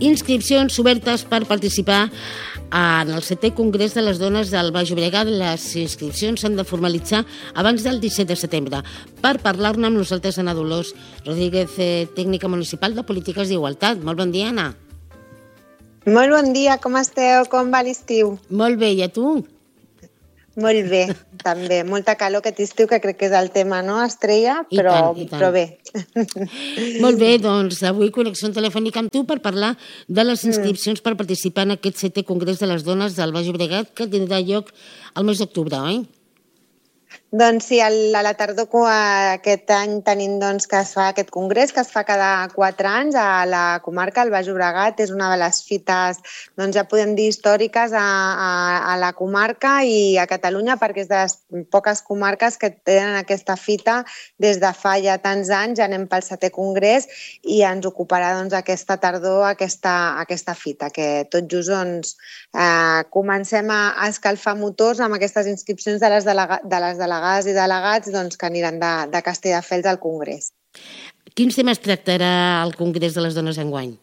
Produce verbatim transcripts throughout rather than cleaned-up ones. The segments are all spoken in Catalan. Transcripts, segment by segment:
inscripcions obertes per participar en el setè Congrés de les Dones del Baix Llobregat. Les inscripcions s'han de formalitzar abans del disset de setembre. Per parlar-ne amb nosaltres, Anna Dolors Rodríguez, tècnica municipal de Polítiques d'Igualtat. Molt bon dia, Anna. Molt bon dia, com esteu? Com va l'estiu? Molt bé, i a tu? Molt bé, també. Molta calor aquest estiu, que crec que és el tema, no, Estrella? Però, I tant, i tant. però bé. Molt bé, doncs avui connexió telefònica amb tu per parlar de les inscripcions mm. per participar en aquest setè Congrés de les Dones del Baix Llobregat, que tindrà lloc al mes d'octubre, oi? Doncs sí, a la tardor aquest any tenim doncs, que es fa aquest congrés, que es fa cada quatre anys a la comarca, al Baix Llobregat. És una de les fites, doncs ja podem dir, històriques a, a, a la comarca i a Catalunya, perquè és de les poques comarques que tenen aquesta fita des de fa ja tants anys. Ja anem pel setè congrés i ens ocuparà doncs, aquesta tardor aquesta, aquesta fita, que tot just doncs, eh, comencem a, a escalfar motors amb aquestes inscripcions de les, delega, de les delegades i delegats doncs, que aniran de, de Castelldefels al Congrés. Quins temes tractarà el Congrés de les Dones enguany?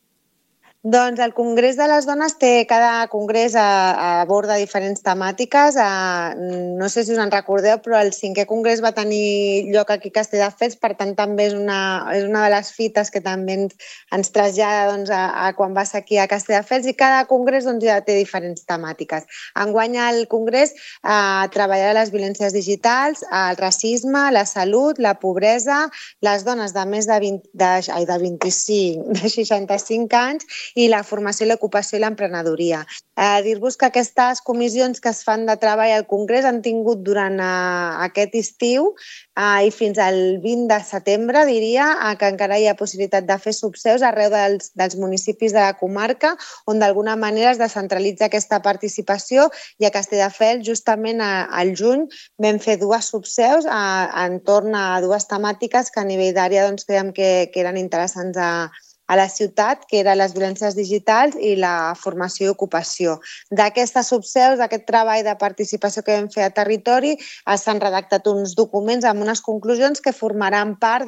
Doncs el Congrés de les Dones té, cada congrés aborda diferents temàtiques. No sé si us en recordeu, però el cinquè congrés va tenir lloc aquí a Castelldefels, per tant també és una, és una de les fites que també ens, ens trasllada doncs, a, a quan va ser aquí a Castelldefels, i cada congrés doncs, ja té diferents temàtiques. Enguany el congrés eh, treballarà les violències digitals, el racisme, la salut, la pobresa, les dones de més de, vint, de, ai, de vint-i-cinc, de seixanta-cinc anys, i la formació, l'ocupació i l'emprenedoria. Eh, dir-vos que aquestes comissions que es fan de treball al Congrés han tingut durant eh, aquest estiu eh, i fins al vint de setembre, diria, eh, que encara hi ha possibilitat de fer subseus arreu dels, dels municipis de la comarca, on d'alguna manera es descentralitza aquesta participació, i a Castelldefels, justament a, al juny, vam fer dues subseus eh, entorn a dues temàtiques que a nivell d'àrea doncs, creiem que, que eren interessants a a la ciutat, que eren les violències digitals i la formació i ocupació. D'aquestes subseus, d'aquest treball de participació que vam fer a territori, s'han redactat uns documents amb unes conclusions que formaran part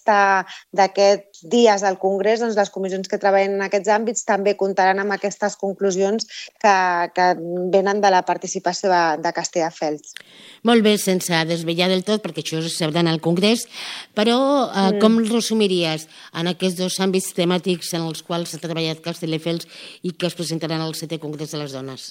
d'aquests dies al Congrés. Doncs les comissions que treballen en aquests àmbits també comptaran amb aquestes conclusions que, que venen de la participació de, de Castelldefels. Molt bé, sense desvetllar del tot, perquè això es sabrà al Congrés, però eh, mm. com resumiries en aquests dos àmbits temàtics en els quals s'ha treballat Castelldefels i que es presentaran al setè Congrés de les Dones?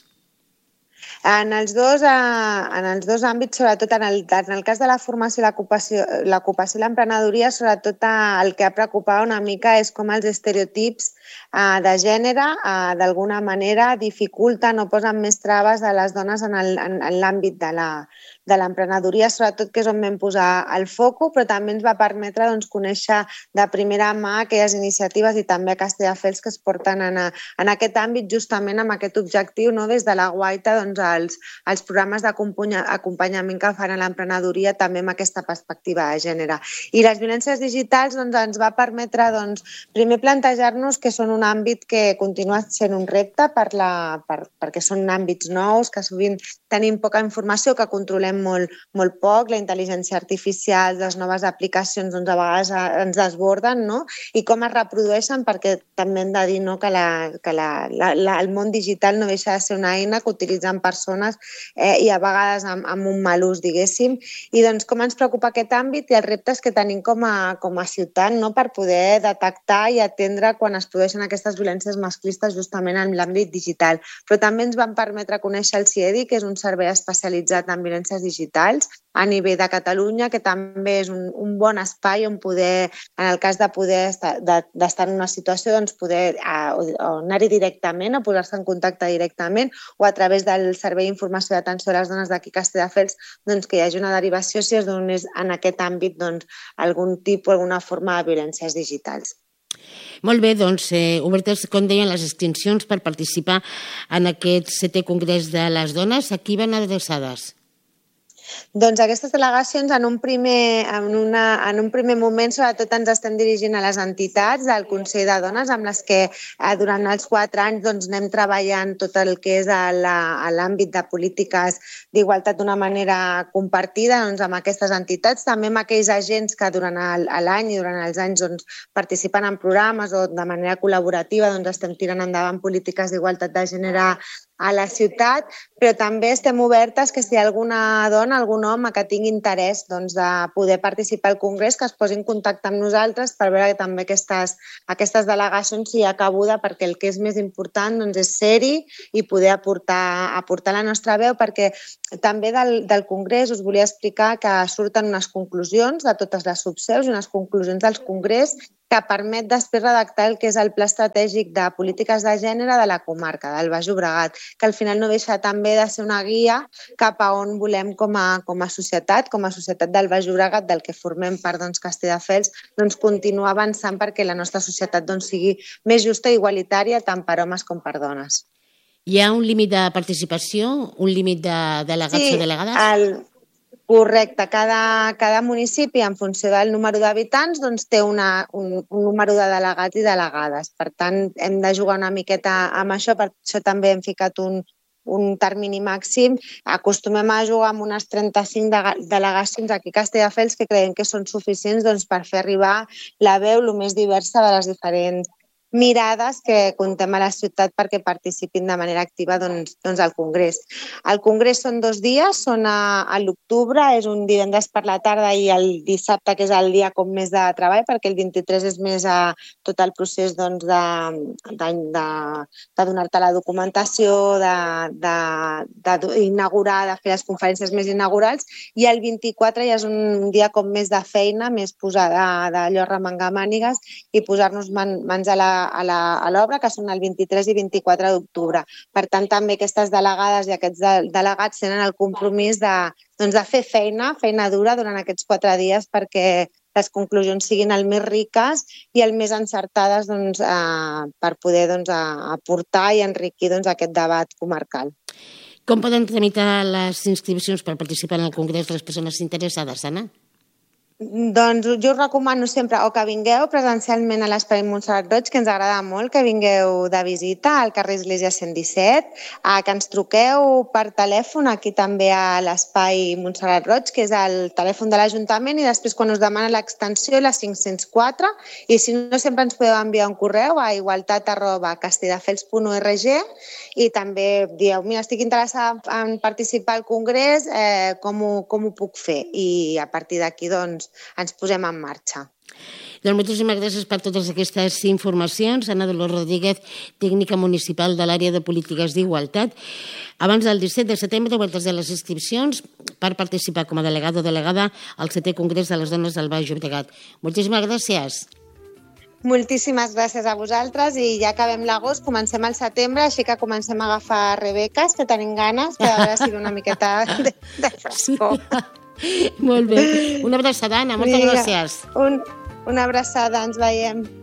En els dos, en els dos àmbits, sobretot en el, en el cas de la formació i l'ocupació i l'emprenedoria, sobretot el que ha preocupat una mica és com els estereotips de gènere d'alguna manera dificulten o posen més traves a les dones en l'àmbit de la de l'emprenedoria, sobretot, que és on vam posar el foco, però també ens va permetre doncs, conèixer de primera mà aquelles iniciatives i també a Castelldefels que es porten en, a, en aquest àmbit, justament amb aquest objectiu, no? Des de la Guaita, doncs, els, els programes d'acompanyament que fan a l'emprenedoria també amb aquesta perspectiva de gènere. I les violències digitals doncs, ens va permetre doncs, primer plantejar-nos que són un àmbit que continua sent un repte per la, per, perquè són àmbits nous, que sovint tenim poca informació, que controlem molt, molt poc, la intel·ligència artificial, les noves aplicacions doncs, a vegades ens desborden, no? I com es reprodueixen, perquè també hem de dir no, que, la, que la, la, la, el món digital no deixa de ser una eina que utilitzen persones eh, i a vegades amb, amb un mal ús, diguéssim. I doncs com ens preocupa aquest àmbit i els reptes que tenim com a, com a ciutat, no? Per poder detectar i atendre quan es produeixen aquestes violències masclistes justament en l'àmbit digital. Però també ens van permetre conèixer el CIEDI, que és un servei especialitzat en violències digitals a nivell de Catalunya, que també és un, un bon espai on poder, en el cas de poder estar, de, d'estar en una situació, doncs poder uh, anar-hi directament o posar-se en contacte directament, o a través del Servei d'Informació d'Atenció a les Dones d'aquí Castelldefels, doncs que hi hagi una derivació si es donés en aquest àmbit doncs, algun tipus, alguna forma de violències digitals. Molt bé, doncs, eh, obertes, com deien, les inscripcions per participar en aquest setè Congrés de les Dones. A qui van adreçades? Doncs aquestes delegacions en un primer, en una, en un primer moment sobretot ens estem dirigint a les entitats del Consell de Dones amb les que eh, durant els quatre anys doncs, anem treballant tot el que és a l'àmbit de polítiques d'igualtat d'una manera compartida doncs, amb aquestes entitats, també amb aquells agents que durant l'any i durant els anys doncs, participen en programes o de manera col·laborativa doncs, estem tirant endavant polítiques d'igualtat de gènere a la ciutat, però també estem obertes que si hi ha alguna dona, algun home que tingui interès doncs, de poder participar al Congrés, que es posi en contacte amb nosaltres per veure que també aquestes, aquestes delegacions hi ha cabuda, perquè el que és més important doncs, és ser-hi i poder aportar, aportar la nostra veu, perquè també del, del Congrés us volia explicar que surten unes conclusions de totes les subseus i unes conclusions del Congrés que permet després redactar el que és el Pla Estratègic de Polítiques de Gènere de la comarca, del Baix Llobregat, que al final no deixa també de ser una guia cap a on volem com a, com a societat, com a societat del Baix Llobregat, del que formem part doncs, Castelldefels, doncs, continuar avançant perquè la nostra societat doncs, sigui més justa i igualitària tant per homes com per dones. Hi ha un límit de participació, un límit de delegats sí, o delegades? El... Correcte. Cada, cada municipi, en funció del número d'habitants, doncs, té una, un, un número de delegats i delegades. Per tant, hem de jugar una miqueta amb això, per això també hem ficat un, un termini màxim. Acostumem a jugar amb unes trenta-cinc de, delegacions aquí a Castelldefels que creiem que són suficients doncs, per fer arribar la veu el més diversa de les diferents mirades que contem a la ciutat perquè participin de manera activa doncs, doncs al Congrés. El Congrés són dos dies, són a, a l'octubre, és un divendres per la tarda i el dissabte, que és el dia com més de treball, perquè el vint-i-tres és més a tot el procés doncs, de, de, de, de donar-te la documentació, d'inaugurar, de, de, de fer les conferències més inaugurals, i el vint-i-quatre ja és un dia com més de feina, més posada d'allò remengar mànigues i posar-nos man, mans a la a l'obra, que són el vint-i-tres i vint-i-quatre d'octubre. Per tant, també aquestes delegades i aquests de, delegats tenen el compromís de, doncs, de fer feina, feina dura durant aquests quatre dies perquè les conclusions siguin el més riques i el més encertades doncs, eh, per poder doncs, aportar i enriquir doncs, aquest debat comarcal. Com poden tramitar les inscripcions per participar en el Congrés de les persones interessades, Anna? Doncs jo us recomano sempre o que vingueu presencialment a l'Espai Montserrat Roig, que ens agrada molt que vingueu de visita al carrer Església cent disset, que ens truqueu per telèfon aquí també a l'Espai Montserrat Roig, que és el telèfon de l'Ajuntament, i després quan us demana l'extensió la cinc-cents quatre, i si no sempre ens podeu enviar un correu a igualtat arroba castelldefels punt org i també dieu, mira, estic interessada en participar al Congrés, eh, com, ho, com ho puc fer? I a partir d'aquí doncs ens posem en marxa. Doncs moltíssimes gràcies per totes aquestes informacions. Anna Dolors Rodríguez, tècnica municipal de l'àrea de polítiques d'igualtat. Abans del disset de setembre, obertes de les inscripcions per participar com a delegada o delegada al setè Congrés de les Dones del Baix Llobregat. Moltíssimes gràcies. Moltíssimes gràcies a vosaltres i ja acabem l'agost, comencem al setembre, així que comencem a agafar rebeques, que tenim ganes, per veure si una miqueta de, de frescor. Molt bé. Una abraçada, Anna. Moltes gràcies. Un, una abraçada. Ens veiem.